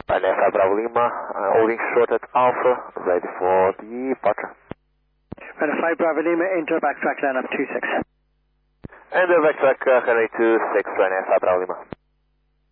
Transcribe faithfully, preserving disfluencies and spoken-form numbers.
Ryanair five Bravo Lima, uh, holding short at Alpha, ready for departure. Ryanair five Bravo Lima, enter backtrack line up two six. And the backtrack uh, heading two six, Ryanair five Bravo Lima.